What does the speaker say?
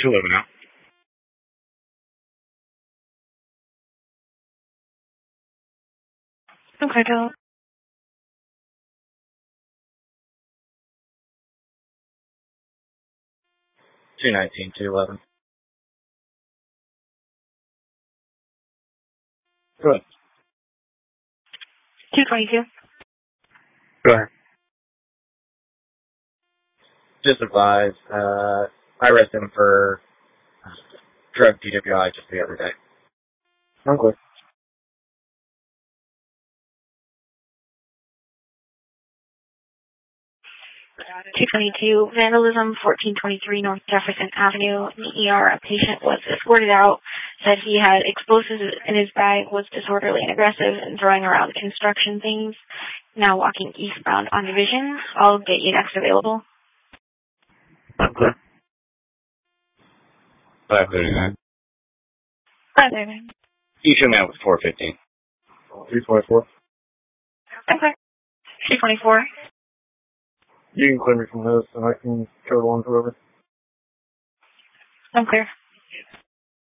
211 now. Okay, go. 219, 211. Go ahead. 222. Go ahead. Just advise, I arrest him for drug DWI just the other day. Okay. 222, vandalism, 1423 North Jefferson Avenue. In the ER, a patient was escorted out, said he had explosives in his bag, was disorderly and aggressive, and throwing around construction things. Now walking eastbound on Division. I'll get you next available. Okay. 539. 539. You should me out with 415. 324. Okay. 324. You can clear me from this, and I can go on whoever. I'm clear.